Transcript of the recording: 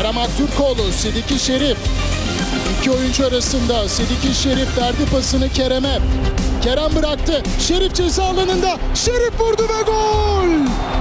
Kerem Aktürkoğlu, Sidiki Şerif. İki oyuncu arasında Sidiki Şerif verdi pasını Kerem'e. Kerem bıraktı. Şerif ceza alanında. Şerif vurdu ve gol!